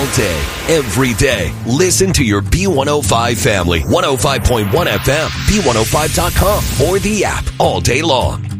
all day, every day. Listen to your B105 family. 105.1 FM, B105.com, or the app all day long.